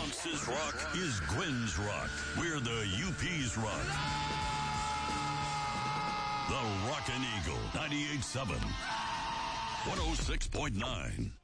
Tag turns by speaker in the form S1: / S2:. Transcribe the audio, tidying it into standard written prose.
S1: Bronx's rock is Gwen's rock. We're the UP's rock. The Rockin' Eagle, 98.7, 106.9.